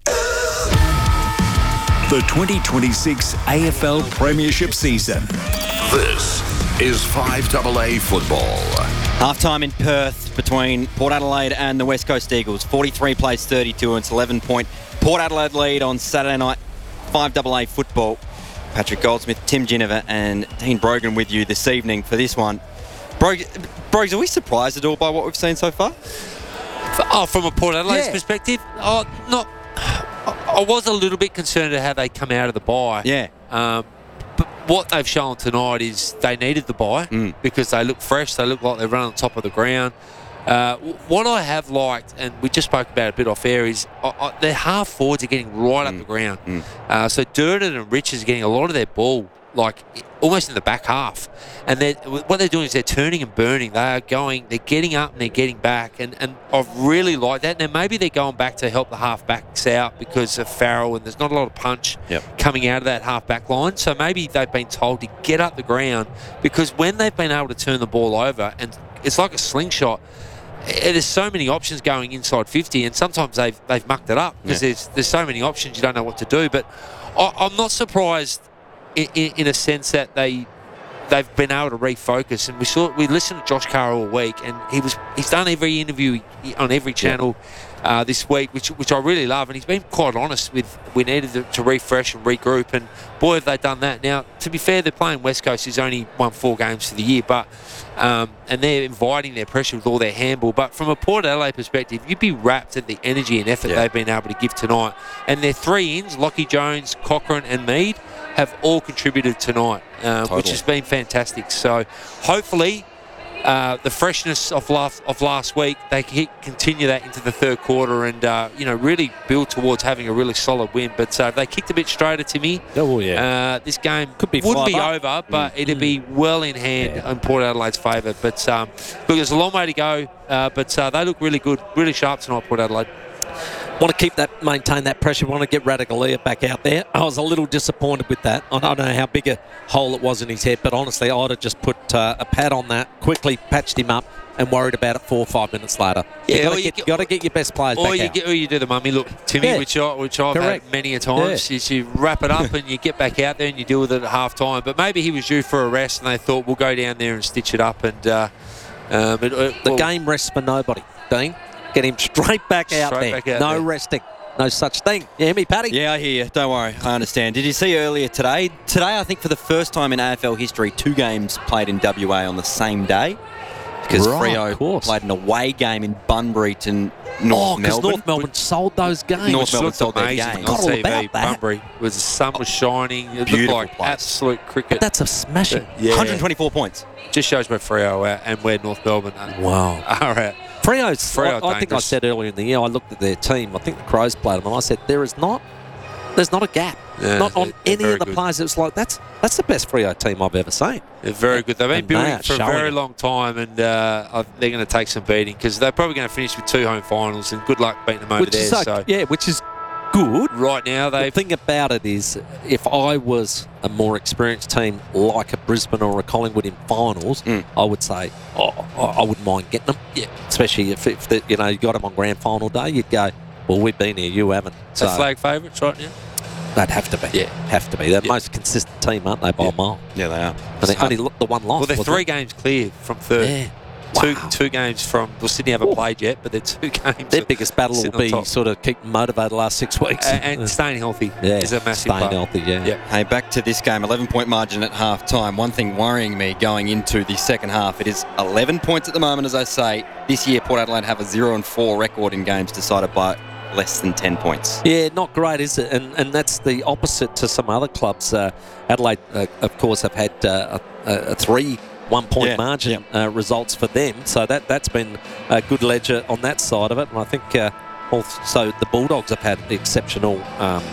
The 2026 AFL Premiership season. This is 5AA football. Half-time in Perth between Port Adelaide and the West Coast Eagles. 43 plays 32, and it's 11-point Port Adelaide lead on Saturday night. 5AA football. Patrick Goldsmith, Tim Ginniver and Dean Brogan with you this evening for this one. Brogs, are we surprised at all by what we've seen so far? From a Port Adelaide's perspective? I was a little bit concerned at how they come out of the bye. Yeah. But what they've shown tonight is they needed the bye because they look fresh. They look like they're running on top of the ground. What I have liked, and we just spoke about it a bit off air, is their half forwards are getting right up the ground. So Durden and Richards are getting a lot of their ball like almost in the back half. And what they're doing is they're turning and burning. They're getting up and they're getting back. And I've really liked that. Now, maybe they're going back to help the half-backs out because of Farrell and there's not a lot of punch coming out of that half-back line. So maybe they've been told to get up the ground, because when they've been able to turn the ball over, and it's like a slingshot, there's so many options going inside 50, and sometimes they've mucked it up because there's so many options you don't know what to do. But I'm not surprised in a sense that they've been able to refocus. And we listened to Josh Carr all week, and he's done every interview on every channel this week, which I really love, and he's been quite honest with we needed to refresh and regroup, and boy have they done that. Now, to be fair, they're playing West Coast, who's only won 4 games for the year, but and they're inviting their pressure with all their handball. But from a Port Adelaide perspective, you'd be wrapped at the energy and effort they've been able to give tonight. And their 3 ins, Lockie Jones, Cochrane and Mead, have all contributed tonight, which has been fantastic. So hopefully the freshness of last week, they can continue that into the third quarter and really build towards having a really solid win. But if they kicked a bit straighter, Timmy, this game wouldn't be over, but it'd be well in hand in Port Adelaide's favour. But look, there's a long way to go, but they look really good, really sharp tonight, Port Adelaide. Want to maintain that pressure. Want to get Ratugolea back out there. I was a little disappointed with that. I don't know how big a hole it was in his head, but honestly, I'd have just put a pad on that, quickly patched him up, and worried about it 4 or 5 minutes later. Yeah, you got to get your best players back out. Or you do the mummy look, Timmy, which I've had many a times, is you wrap it up and you get back out there and you deal with it at half time. But maybe he was due for a rest, and they thought we'll go down there and stitch it up. And the game rests for nobody, Dean. Get him straight back out there. No resting. No such thing. You hear me, Paddy? Yeah, I hear you. Don't worry. I understand. Did you see earlier today? Today, I think for the first time in AFL history, 2 games played in WA on the same day. Because Freo played an away game in Bunbury to North Melbourne. Because North Melbourne sold those games. North Melbourne sold their games. Forgot all about that. Bunbury, the sun was shining. It looked like absolute cricket. But that's a smashing. 124 points. Just shows where Freo are and where North Melbourne are. Wow. All right. Freo, I think I said earlier in the year, I looked at their team. I think the Crows played them, and I said there's not a gap. Not on any of the players. It's like that's the best Freo team I've ever seen. They're very good. They've been building for a very long time, and they're going to take some beating because they're probably going to finish with 2 home finals. And good luck beating them over there. Which is good. Right now, the thing about it is, if I was a more experienced team like a Brisbane or a Collingwood in finals, I would say, I wouldn't mind getting them. Yeah, especially if you got them on grand final day, you'd go, well, we've been here, you haven't. So flag favourites right now. They'd have to be. Yeah, have to be. They're the most consistent team, aren't they, by a mile? Yeah, they are. And they only look the one loss. Well, they're 3 games clear from third. Yeah. Two games from... Well, Sydney haven't played yet, but they're 2 games. Their biggest battle will be sort of keep them motivated the last 6 weeks. And staying healthy is a massive staying healthy, yeah. Hey, back to this game, 11-point margin at half-time. One thing worrying me going into the second half, it is 11 points at the moment, as I say. This year, Port Adelaide have a 0-4 record in games decided by less than 10 points. Yeah, not great, is it? And that's the opposite to some other clubs. Adelaide, of course, have had a 3 1-point margin results for them. So that's been a good ledger on that side of it. And I think also the Bulldogs have had exceptional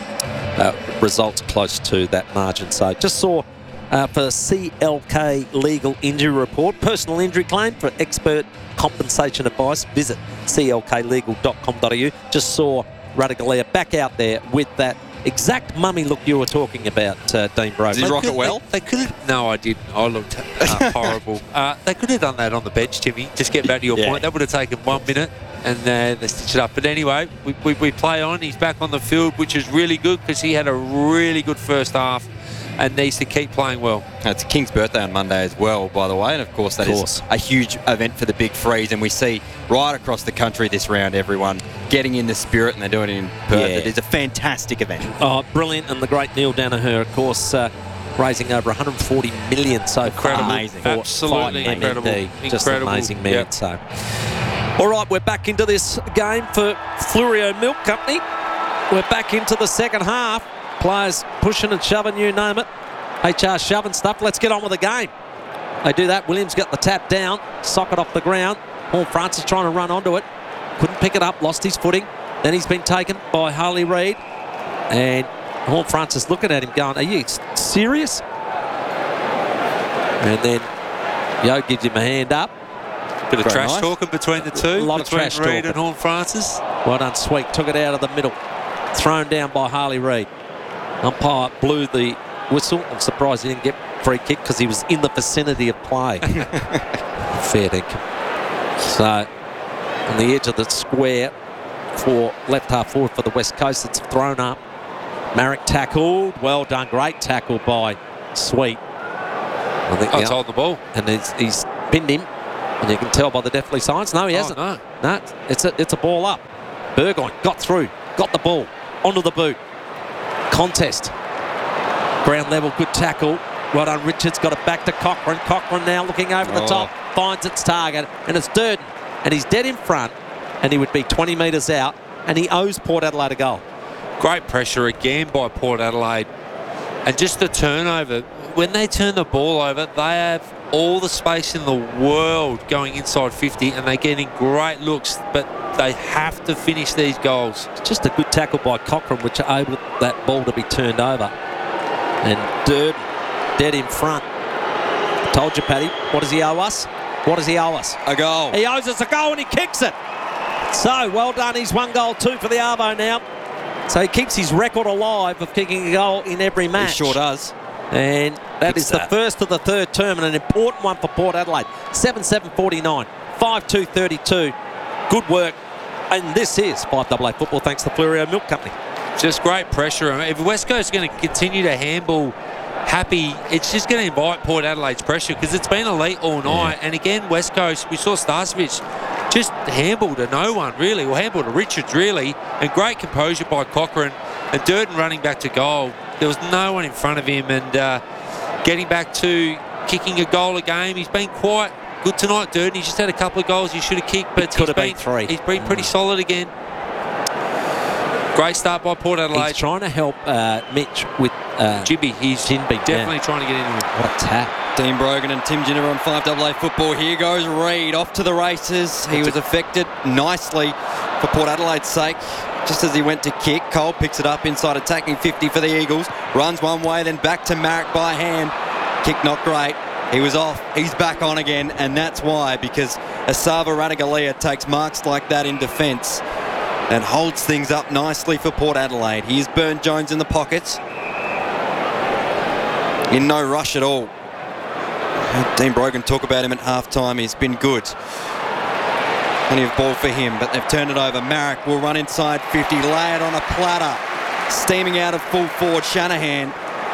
results close to that margin. So just saw for CLK Legal Injury Report, personal injury claim for expert compensation advice, visit clklegal.com.au. Just saw Ratugolea back out there with that exact mummy look you were talking about, Dean Brogan. Did he rock it well? They could have... No, I didn't. I looked horrible. They could have done that on the bench, Timmy. Just get back to your point. That would have taken 1 minute and they stitch it up. But anyway, we play on. He's back on the field, which is really good because he had a really good first half and needs to keep playing well. It's King's birthday on Monday as well, by the way, and of course that is a huge event for the Big Freeze, and we see right across the country this round everyone getting in the spirit, and they're doing it in Perth. It is a fantastic event. Oh, brilliant, and the great Neil Danaher, of course, raising over 140 million so far. Amazing. Absolutely incredible. Just an amazing man. So, all right, we're back into this game for Flurio Milk Company. We're back into the second half. Players pushing and shoving, you name it. HR shoving stuff. Let's get on with the game. They do that. Williams got the tap down. Socket off the ground. Paul Francis trying to run onto it. Couldn't pick it up. Lost his footing. Then he's been taken by Harley Reid. And Paul Francis looking at him going, are you serious? And then Yo gives him a hand up. Bit of trash talking between the two. A lot of trash talking. Reid and Horn Francis. Well done, Sweet. Took it out of the middle. Thrown down by Harley Reid. Umpire blew the whistle. I'm surprised he didn't get free kick because he was in the vicinity of play. Fair dinkum. So, on the edge of the square for left half forward for the West Coast, it's thrown up. Marek tackled. Well done. Great tackle by Sweet. I think he's holding the ball. And he's pinned him. And you can tell by the deathly signs. No, he hasn't. No, it's a ball up. Burgoyne got through. Got the ball. Onto the boot. Contest. Ground level. Good tackle. Well done. Richards got it back to Cochrane. Cochrane now looking over the top. Finds its target. And it's Durden. And he's dead in front. And he would be 20 metres out. And he owes Port Adelaide a goal. Great pressure again by Port Adelaide. And just the turnover. When they turn the ball over, they have all the space in the world going inside 50, and they're getting great looks, but they have to finish these goals. It's just a good tackle by Cochrane, which enabled that ball to be turned over. And Durden dead in front. Told you, Paddy. What does he owe us? What does he owe us? A goal. He owes us a goal, and he kicks it. So, well done. He's 1 goal, 2 for the Arvo now. So he keeps his record alive of kicking a goal in every match. He sure does. And that is the first of the third term, and an important one for Port Adelaide. 7-7-49, 5-2-32. Good work. And this is 5AA football thanks to Fleurieu Milk Company. Just great pressure. If West Coast is going to continue to handball happy, it's just going to invite Port Adelaide's pressure because it's been elite all night. Yeah. And again, West Coast, we saw Starcevic just handball to no one, really, or handball to Richards, really. And great composure by Cochrane. And Durden running back to goal. There was no one in front of him, and getting back to kicking a goal a game. He's been quite good tonight, Durden. He's just had a couple of goals he should have kicked, but could have been 3. He's been pretty solid again. Great start by Port Adelaide. He's trying to help Mitch with Jibby. He's definitely trying to get into him. What a tap. Dean Brogan and Tim Ginner on 5AA football. Here goes Reid off to the races. He was affected nicely for Port Adelaide's sake. Just as he went to kick, Cole picks it up inside attacking 50 for the Eagles. Runs one way, then back to Marek by hand. Kick not great. He was off. He's back on again, and that's why, because Esava Ratugolea takes marks like that in defence and holds things up nicely for Port Adelaide. Here's Burn Jones in the pockets. In no rush at all. Dean Brogan talk about him at half-time. He's been good. Plenty of ball for him, but they've turned it over. Marek will run inside 50, lay it on a platter. Steaming out of full forward, Shanahan.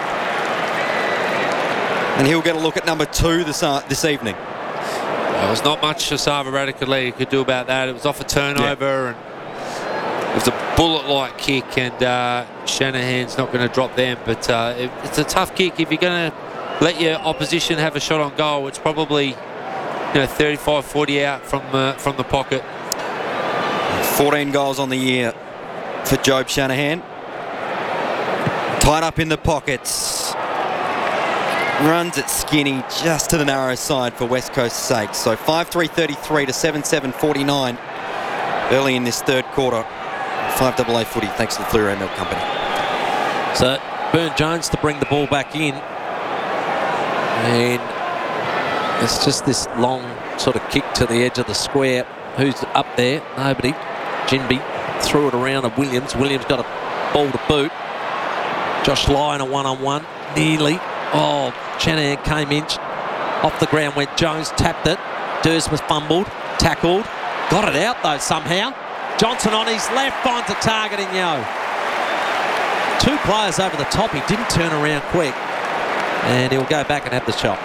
And he'll get a look at number 2 this evening. There was not much Esava Ratugolea could do about that. It was off a turnover, and it was a bullet-like kick, and Shanahan's not going to drop them. But it's a tough kick. If you're going to let your opposition have a shot on goal, it's probably 35-40 out from the pocket. 14 goals on the year for Job Shanahan. Tied up in the pockets. Runs it skinny just to the narrow side for West Coast's sake. So 5-3-33 to 7-7-49 early in this third quarter. 5AA footy thanks to the Fleurieu Milk Company. So Burn Jones to bring the ball back in. And it's just this long sort of kick to the edge of the square. Who's up there? Nobody. Ginby threw it around to Williams. Williams got a ball to boot. Josh Lyon a one-on-one. Nearly. Oh, Shanahan came in. Off the ground went Jones. Tapped it. Dursma fumbled. Tackled. Got it out though somehow. Johnson on his left finds a target in Yo. 2 players over the top. He didn't turn around quick. And he'll go back and have the shot.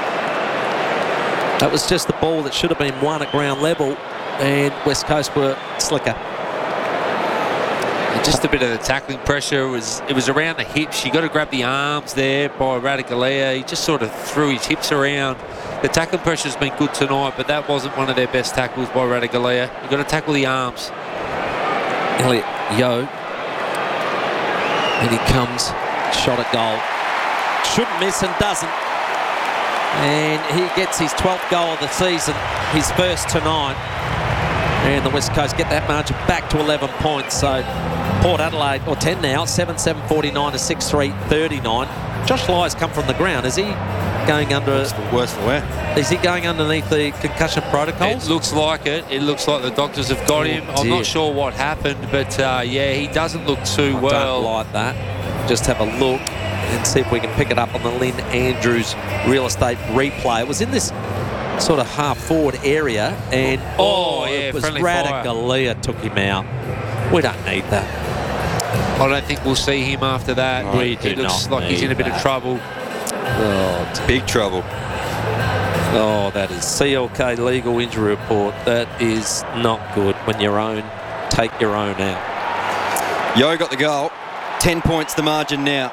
That was just the ball that should have been won at ground level, and West Coast were slicker. Just a bit of the tackling pressure. It was around the hips. You got to grab the arms there by Ratugolea. He just sort of threw his hips around. The tackling pressure's been good tonight, but that wasn't one of their best tackles by Ratugolea. You got to tackle the arms. Elliot Yo, and he comes, shot at goal. Shouldn't miss and doesn't. And he gets his 12th goal of the season, his first tonight. And the West Coast get that margin back to 11 points. So Port Adelaide, or 10 now, 7-7-49 to 6-3-39. Josh Lyons come from the ground. Is he going going under? Worse for wear. Is he going underneath the concussion protocols? It looks like it. It looks like the doctors have got him. I'm not sure what happened, but yeah, he doesn't look too well. I don't like that. Just have a look and see if we can pick it up on the Lynn Andrews real estate replay. It was in this sort of half-forward area, and yeah, it was friendly fire. Ratugolea took him out. We don't need that. I don't think we'll see him after that. No, we do It looks not like he's in a bit of that. trouble. Oh, it's Big trouble. Oh, that is CLK legal injury report. That is not good when your own take your own out. Yo got the goal. 10 points the margin now.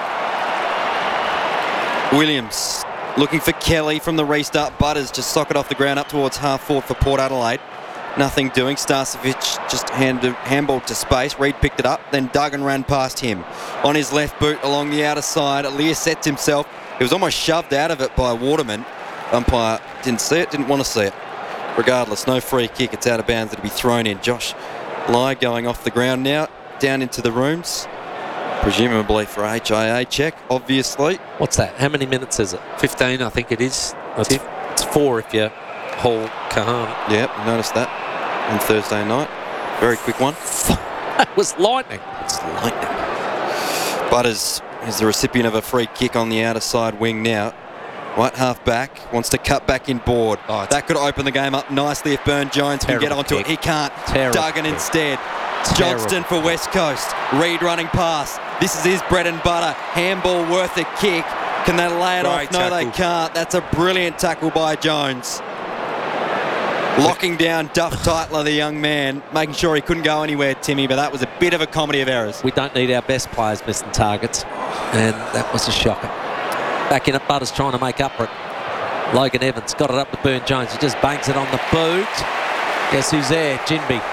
Williams looking for Kelly from the restart. Butters just sock it off the ground up towards half forward for Port Adelaide. Nothing doing. Starcevic just handballed to space. Reid picked it up. Then Duggan ran past him. On his left boot along the outer side. Aliir sets himself. He was almost shoved out of it by Waterman. Umpire didn't see it, didn't want to see it. Regardless, no free kick. It's out of bounds. It'll be thrown in. Josh Lai going off the ground now. Down into the rooms. Presumably for a HIA check, obviously. What's that? How many minutes is it? 15, I think it is. It's 4 if you haul Kahan. Yep, you noticed that on Thursday night. Very quick one. That was lightning. It's lightning. Butters is the recipient of a free kick on the outer side wing now. Right half back, wants to cut back in board. That could open the game up nicely if Burne-Jones can get onto it. He can't. Duggan instead. Johnston for West Coast. Reid running past. This is his bread and butter. Handball worth a kick. Can they lay it off? No, they can't. That's a brilliant tackle by Jones. Locking down Duff Titler, the young man, making sure he couldn't go anywhere, Timmy, but that was a bit of a comedy of errors. We don't need our best players missing targets, and that was a shocker. Back in at Butters trying to make up for it. Logan Evans got it up to Burne-Jones. He just bangs it on the boot. Guess who's there? Jinby.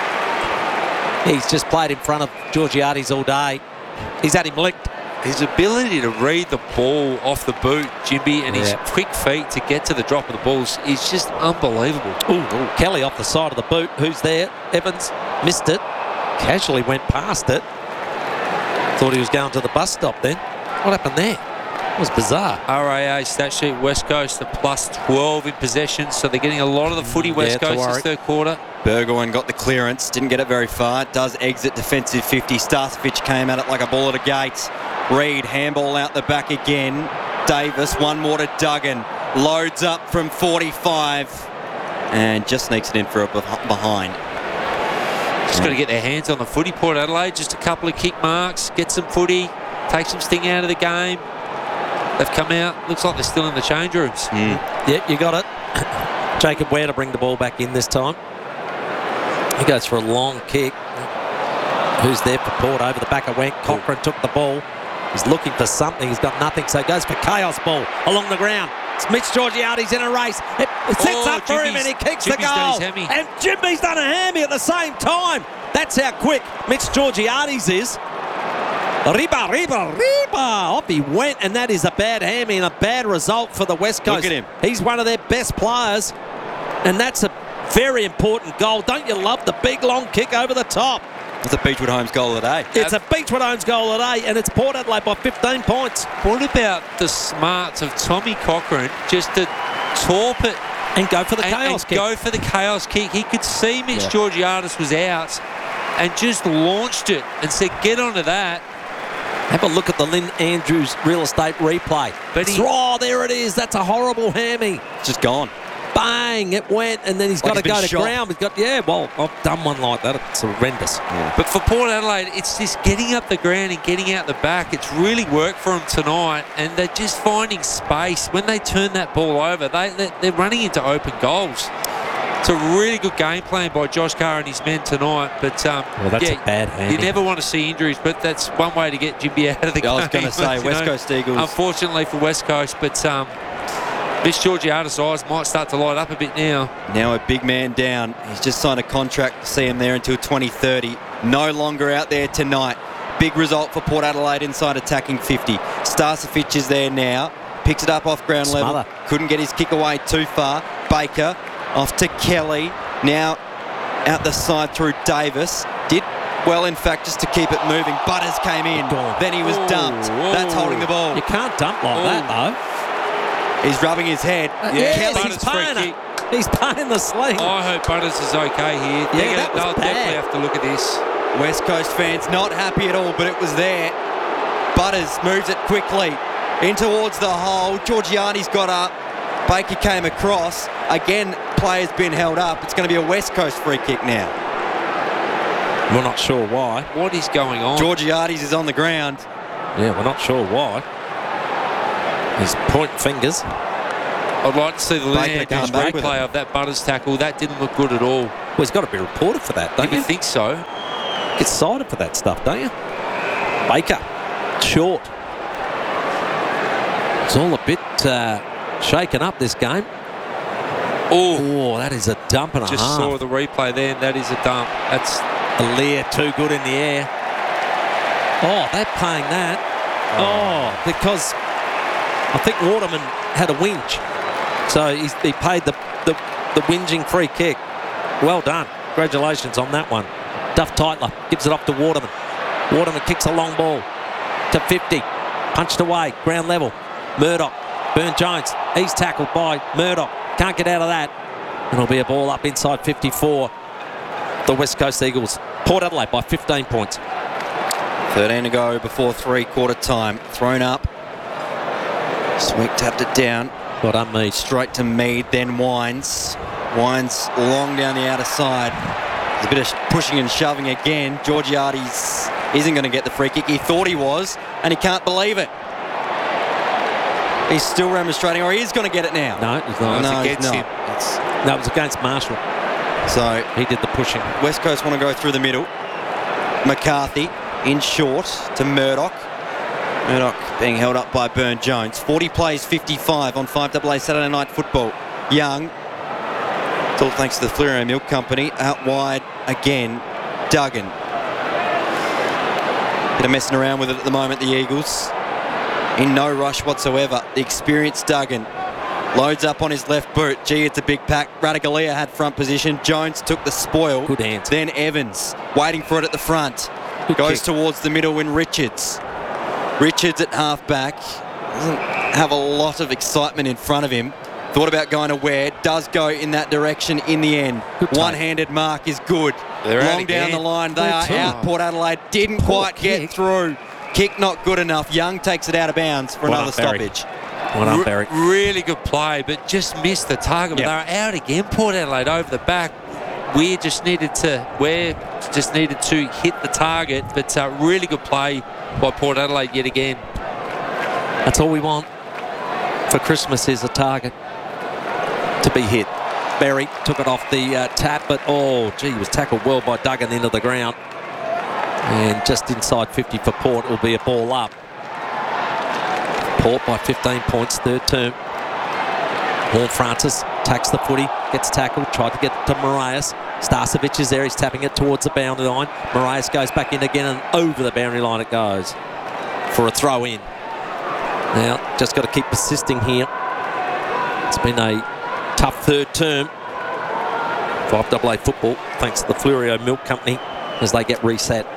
He's just played in front of Georgiades all day. He's had him licked. His ability to read the ball off the boot, Jimby, and his quick feet to get to the drop of the balls is just unbelievable. Ooh, Kelly off the side of the boot. Who's there? Evans missed it. Casually went past it. Thought he was going to the bus stop then. What happened there? It was bizarre. RAA stat sheet, West Coast are plus 12 in possession, so they're getting a lot of the footy West Coast this third quarter. Burgoyne got the clearance, didn't get it very far. Does exit defensive 50. Starcevic came at it like a ball at a gate. Reid, handball out the back again. Davis, one more to Duggan. Loads up from 45 and just sneaks it in for a behind. Just got to get their hands on the footy, Port Adelaide. Just a couple of kick marks, get some footy, take some sting out of the game. They've come out. Looks like they're still in the change rooms. Yep, you got it. Jacob Ware to bring the ball back in this time. He goes for a long kick. Who's there for Port? Over the back of Wank. Cochrane took the ball. He's looking for something. He's got nothing, so he goes for chaos ball along the ground. It's Mitch Georgiades in a race. It sets up for him and he kicks the goal. And Jimby's done a hammy at the same time. That's how quick Mitch Georgiades is. Riba. Off he went, and that is a bad hammy and a bad result for the West Coast. Look at him. He's one of their best players, and that's a very important goal. Don't you love the big long kick over the top? It's a Beechwood Homes goal of the day. It's a Beechwood Homes goal of the day, and it's Port Adelaide by 15 points. What about the smarts of Tommy Cochrane just to torp it and go for the chaos kick? Go for the chaos kick. He could see Mitch Georgiades was out and just launched it and said, get onto that. Have a look at the Lynn Andrews real estate replay. But there it is. That's a horrible hammy. It's just gone. Bang, it went, and then he's got to go to ground. He's got, I've done one like that. It's horrendous. But for Port Adelaide, it's just getting up the ground and getting out the back. It's really worked for them tonight, and they're just finding space. When they turn that ball over, they're running into open goals. It's a really good game plan by Josh Carr and his men tonight. But that's a bad hand. You never want to see injuries, but that's one way to get Jimby out of the game. I was going to say, West Coast Eagles. Unfortunately for West Coast, but Mitch Georgiades' eyes might start to light up a bit now. Now a big man down. He's just signed a contract to see him there until 2030. No longer out there tonight. Big result for Port Adelaide inside attacking 50. Starcevic is there now. Picks it up off ground level. Couldn't get his kick away too far. Baker off to Kelly. Now out the side through Davis. Did well, in fact, just to keep it moving. Butters came in. Then he was dumped. That's holding the ball. You can't dump like that, though. He's rubbing his head. Yes, Butters free kick. He's paying the sling. I hope Butters is okay here. They'll definitely have to look at this. West Coast fans not happy at all, but it was there. Butters moves it quickly in towards the hole. Georgiani's got up. Baker came across. Again, player's been held up. It's going to be a West Coast free kick now. We're not sure why. What is going on? Georgiades is on the ground. Yeah, we're not sure why. He's pointing fingers. I'd like to see the Linear replay of that Butters tackle. That didn't look good at all. Well, he's got to be reported for that, don't you? You think so? Get cited for that stuff, don't you? Baker, short. It's all a bit shaken up, this game. Oh, that is a dump and a half. Just saw the replay then. That is a dump. That's Aliir too good in the air. Oh, they're paying that. Oh, because I think Waterman had a whinge. So he paid the whinging free kick. Well done. Congratulations on that one. Duff Tytler gives it off to Waterman. Waterman kicks a long ball to 50. Punched away. Ground level. Murdoch. Byrne-Jones. He's tackled by Murdoch. Can't get out of that. And it'll be a ball up inside 54. The West Coast Eagles. Port Adelaide by 15 points. 13 to go before three-quarter time. Thrown up. Sweet tapped it down. Well done, Mead. Straight to Mead, then Wines. Wines long down the outer side. There's a bit of pushing and shoving again. Georgiades isn't going to get the free kick. He thought he was, and he can't believe it. He's still remonstrating, or he is going to get it now. No, he's not. No, it's against him. No, it was against Marshall. So he did the pushing. West Coast want to go through the middle. McCarthy in short to Murdoch. Murdoch being held up by Byrne-Jones. 40 plays 55 on 5AA Saturday Night Football. Young, it's all thanks to the Fleurieu Milk Company. Out wide again, Duggan. Bit of messing around with it at the moment, the Eagles. In no rush whatsoever. The experienced Duggan loads up on his left boot. Gee, it's a big pack. Radaglia had front position. Jones took the spoil. Good hands. Then Evans waiting for it at the front. Good Goes kick. towards the middle when Richards at half back. Doesn't have a lot of excitement in front of him. Thought about going to Ware. Does go in that direction in the end. One-handed mark is good. They're out Long down again. the line. They are out. Port Adelaide didn't quite get through. Kick not good enough. Young takes it out of bounds for another stoppage. Well done, Barry. Really good play, but just missed the target. Yep. But they're out again. Port Adelaide over the back. Ware just needed to hit the target, but really good play by Port Adelaide yet again. That's all we want for Christmas is a target to be hit. Berry took it off the tap, but he was tackled well by Duggan into the ground. And just inside 50 for Port will be a ball up. Port by 15 points, third term. Paul Francis takes the footy, gets tackled, tried to get it to Marias. Starcevic is there, he's tapping it towards the boundary line. Marias goes back in again and over the boundary line it goes for a throw in. Now, just got to keep persisting here. It's been a tough third term. 5AA football, thanks to the Fleurieu Milk Company as they get reset.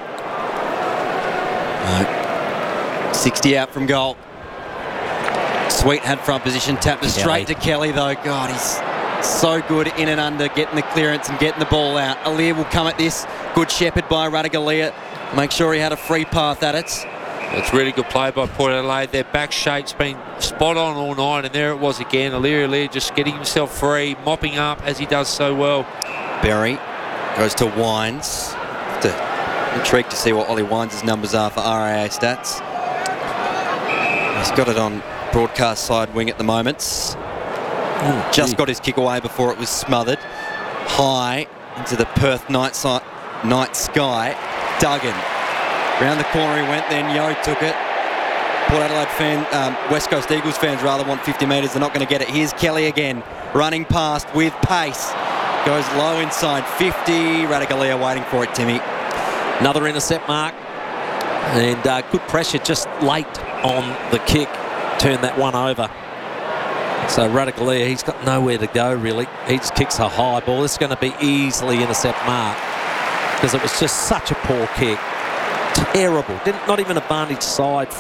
60 out from goal. Sweet had front position, tapped it straight to Kelly though. God, he's so good in and under, getting the clearance and getting the ball out. Aliir will come at this. Good shepherd by Radaglia. Make sure he had a free path at it. It's really good play by Port Adelaide. Their back shape's been spot on all night, and there it was again. Aliir just getting himself free, mopping up as he does so well. Berry goes to Wines. Intrigued to see what Ollie Wines' numbers are for RAA stats. He's got it on broadcast side wing at the moment. Just got his kick away before it was smothered. High into the Perth night sky. Duggan. Round the corner he went, then Yo took it. Port Adelaide West Coast Eagles fans rather want 50 metres. They're not going to get it. Here's Kelly again, running past with pace. Goes low inside 50. Radaglia waiting for it, Timmy. Another intercept mark. And good pressure just late on the kick. Turned that one over. So Radaglia, he's got nowhere to go really. He just kicks a high ball. This is going to be easily intercept mark because it was just such a poor kick. Terrible. Not even a vantage side for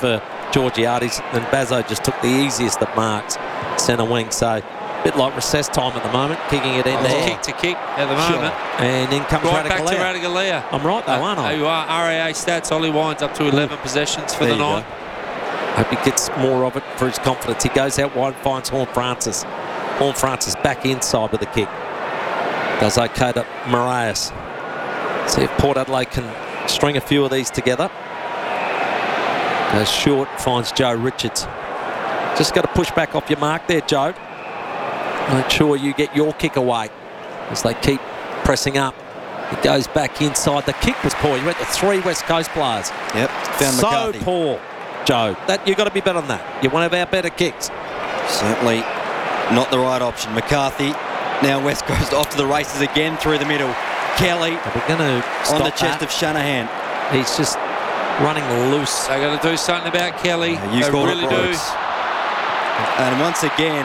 Georgiades, and Bazzo just took the easiest of marks, centre wing. So a bit like recess time at the moment, kicking it in there. Kick to kick at the moment. And in comes Right back to Ratugolea. Ratugolea. I'm right though, aren't I? You are. RAA stats. Ollie Wines up to 11 possessions for the night. Hope he gets more of it for his confidence. He goes out wide and finds Horn Francis. Horn Francis back inside with the kick. Does okay to Marias. See if Port Adelaide can string a few of these together. Goes short, finds Joe Richards. Just got to push back off your mark there, Joe. Make sure you get your kick away as they keep pressing up. He goes back inside. The kick was poor. He went to 3 West Coast players. Yep, found so McCarthy. Poor, Joe. You've got to be better than that. You're one of our better kicks. Certainly not the right option. McCarthy, now West Coast off to the races again through the middle. Kelly we're going to on the chest of Shanahan. He's just running loose. They got to do something about Kelly. You they called really it, do. Brooks. And once again,